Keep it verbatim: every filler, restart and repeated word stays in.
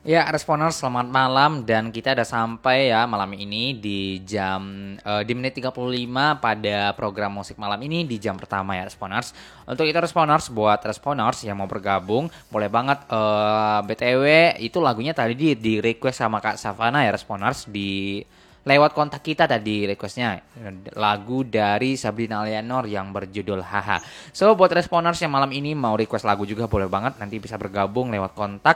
Ya, Responers, selamat malam dan kita udah sampai ya malam ini di jam eh, di menit tiga puluh lima pada program musik malam ini di jam pertama ya Responers. Untuk itu Responers, buat Responers yang mau bergabung boleh banget eh B T W itu lagunya tadi di, di request sama Kak Savana ya Responers di lewat kontak kita tadi requestnya lagu dari Sabrina Alianor yang berjudul Haha. So buat Responers yang malam ini mau request lagu juga boleh banget nanti bisa bergabung lewat kontak